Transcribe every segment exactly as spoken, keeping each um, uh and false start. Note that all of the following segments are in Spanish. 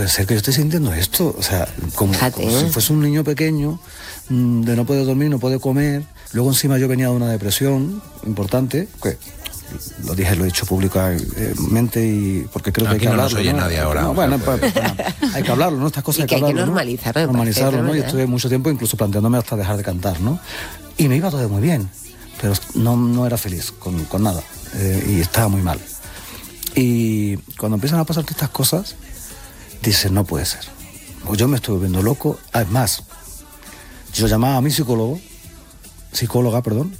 puede ser que yo esté sintiendo esto, o sea, como, como si fuese un niño pequeño, de no poder dormir, no poder comer. Luego encima yo venía de una depresión importante, que lo dije, lo he dicho públicamente, y porque creo que Aquí hay que no hablarlo. Aquí no nos oye ¿no? nadie ahora. No, bueno, pues, pues, bueno, hay que hablarlo, ¿no? Estas cosas y hay que, que hay hablarlo, que normalizarlo. ¿no? Normalizarlo, ¿no? Y Yo estuve mucho tiempo incluso planteándome hasta dejar de cantar, ¿no? Y me iba todo muy bien, pero no, no era feliz con, con nada, eh, y estaba muy mal. Y cuando empiezan a pasarte estas cosas, dices, no puede ser. O yo me estoy volviendo loco. Además, yo llamaba a mi psicólogo, psicóloga, perdón,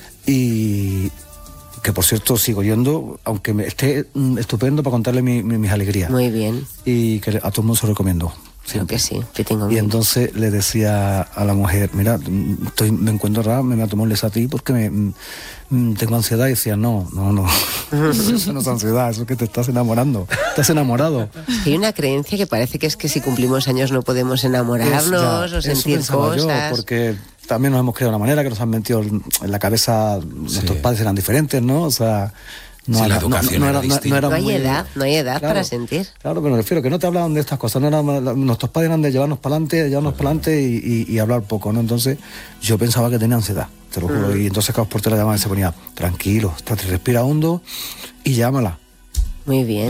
y que por cierto sigo yendo, aunque me esté estupendo para contarle mi, mi, mis alegrías. Muy bien. Y que a todo el mundo se lo recomiendo. Creo que sí, que tengo y entonces le decía a la mujer, mira, estoy, me encuentro rara, me voy a tomarles a ti porque me, me, tengo ansiedad. Y decía, no, no, no, eso no es ansiedad, eso es que te estás enamorando, estás enamorado. Hay una creencia que parece que es que si cumplimos años no podemos enamorarnos, es, ya, o sentir cosas. Yo, porque también nos hemos creado de una manera que nos han metido en la cabeza, sí. Nuestros padres eran diferentes, ¿no? O sea... No, sí, la educación no, no, era no, no, era no hay muy, edad, no hay edad claro, para sentir. Claro, pero me refiero que no te hablaban de estas cosas, no era, nuestros padres eran de llevarnos para adelante, llevarnos para adelante y, y, y hablar poco, ¿no? Entonces yo pensaba que tenía ansiedad, te lo juro, mm. y entonces cada portero la llamaba y se ponía, tranquilo, respira hondo y llámala. Muy bien.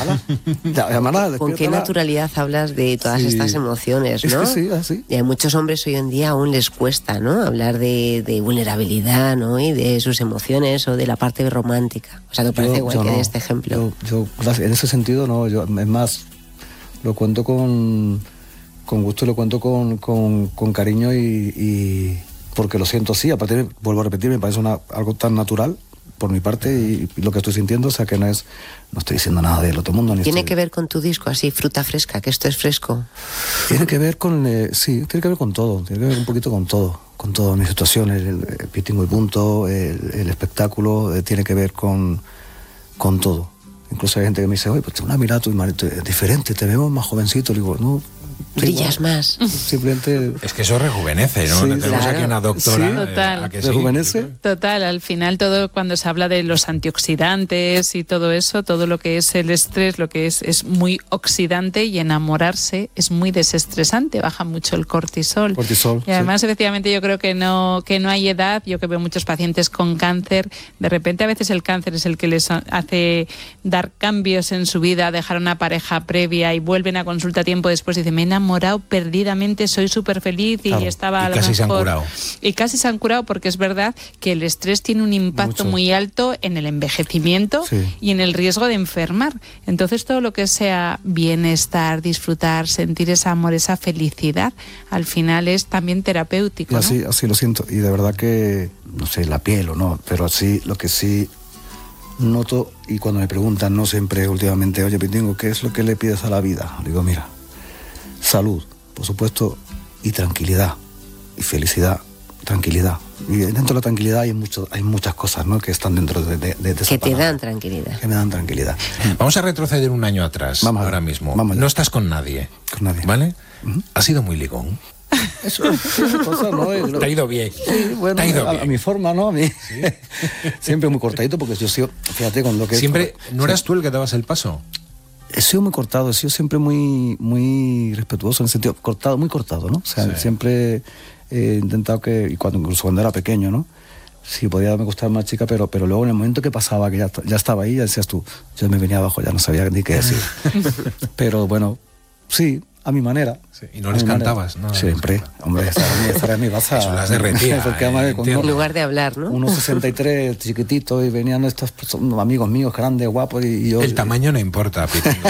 Llámala, ¿Con qué naturalidad hablas de todas sí. estas emociones, no? Es que sí, así. Y a muchos hombres hoy en día aún les cuesta, ¿no? Hablar de, de vulnerabilidad, ¿no? Y de sus emociones o de la parte romántica. O sea, ¿te parece yo, igual yo que no. de este ejemplo? Yo, yo, en ese sentido, no. Yo, es más, lo cuento con, con gusto, lo cuento con, con, con cariño y, y porque lo siento así. Aparte, vuelvo a repetir, me parece una, algo tan natural por mi parte y, y lo que estoy sintiendo, o sea que no es, no estoy diciendo nada del otro mundo. Ni ¿Tiene estoy... que ver con tu disco, así, Fruta Fresca, que esto es fresco? Tiene que ver con, eh, sí, tiene que ver con todo, tiene que ver un poquito con todo, con toda mi situación, el, el, el Pitingo y Punto, el, el espectáculo, eh, tiene que ver con, con todo. Incluso hay gente que me dice, oye, pues tengo una mirada tu marido es diferente, te vemos más jovencito, le digo, no... Brillas más. Simplemente... Es que eso rejuvenece, ¿no? Sí, Tenemos claro. aquí una doctora. Sí, total. Eh, ¿a que sí? ¿Rejuvenece? Total, al final todo cuando se habla de los antioxidantes y todo eso, todo lo que es el estrés, lo que es es muy oxidante y enamorarse es muy desestresante, baja mucho el cortisol. Cortisol. Y además, sí. efectivamente, yo creo que no, que no hay edad. Yo que veo muchos pacientes con cáncer, de repente a veces el cáncer es el que les hace dar cambios en su vida, dejar una pareja previa y vuelven a consulta tiempo después y dicen, me he enamorado perdidamente, soy súper feliz y claro. estaba y a lo casi mejor... se han curado. Y casi se han curado porque es verdad que el estrés tiene un impacto Mucho. muy alto en el envejecimiento sí. y en el riesgo de enfermar. Entonces todo lo que sea bienestar, disfrutar, sentir ese amor, esa felicidad, al final es también terapéutico, y así, ¿no? así lo siento. Y de verdad que, no sé, la piel o no, pero así lo que sí noto, y cuando me preguntan, no siempre últimamente, oye, Pitingo, ¿qué es lo que le pides a la vida? Digo, mira, salud, por supuesto, y tranquilidad, y felicidad, tranquilidad. Y dentro de la tranquilidad hay, mucho, hay muchas cosas, ¿no?, que están dentro de, de, de esa Que te palabra. dan tranquilidad. Que me dan tranquilidad. Vamos a retroceder un año atrás, vamos ahora allá, mismo. Vamos no estás con nadie. Con nadie. ¿Vale? Uh-huh. ¿Has sido muy ligón? Eso es cosa, ¿no? Te ha ido bien. Sí, bueno, Te ha ido a, bien. a mi forma, ¿no? A mí. ¿Sí? Siempre muy cortadito, porque yo sigo, fíjate con lo que... Siempre, es, ¿no eras tú el que dabas el paso? He sido muy cortado, he sido siempre muy, muy respetuoso, en el sentido, cortado, muy cortado, ¿no? O sea, sí. siempre he intentado que, y cuando, incluso cuando era pequeño, ¿no? Sí, podía me gustar más chica, pero, pero luego en el momento que pasaba, que ya, ya estaba ahí, ya decías tú, yo me venía abajo, ya no sabía ni qué decir. Pero bueno, sí, a mi manera. Sí, y no les cantabas, ¿no? Siempre, hombre, esa era mi baza. Eso las derretía. Eh, en lugar de hablar, ¿no? uno sesenta y tres, chiquitito, y venían estos amigos míos grandes, guapos, y yo... El tamaño no importa, Pitingo.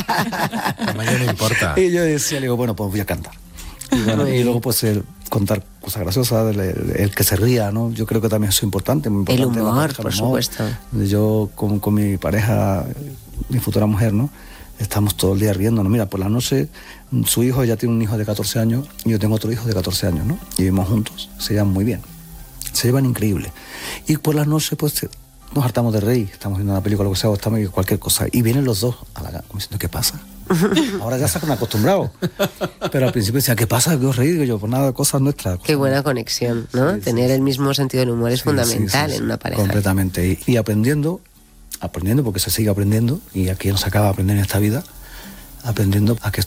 El tamaño no importa. Y yo decía, le digo, bueno, pues voy a cantar. Y, bueno, y luego pues el contar cosas graciosas, el, el, el que se ría, ¿no? Yo creo que también es importante. Muy importante el humor, pareja, por el humor. supuesto. Yo con, con mi pareja, mi futura mujer, ¿no? Estamos todo el día riéndonos. Mira, por la noche, su hijo ya tiene un hijo de catorce años y yo tengo otro hijo de catorce años, ¿no? Y vivimos juntos, se llevan muy bien. Se llevan increíble. Y por la noche, pues, nos hartamos de reír. Estamos viendo una película, lo que sea, o estamos viendo cualquier cosa. Y vienen los dos a la como diciendo, ¿qué pasa? Ahora ya se han acostumbrado. Pero al principio decían, ¿qué pasa? ¿Qué os reís? Digo yo, pues nada, cosas nuestras. Qué buena conexión, ¿no? Sí, Tener sí, el mismo sentido del humor es sí, fundamental sí, sí, en una pareja. Completamente. Y, y aprendiendo, aprendiendo porque se sigue aprendiendo, y aquí no se acaba de aprender en esta vida, aprendiendo a que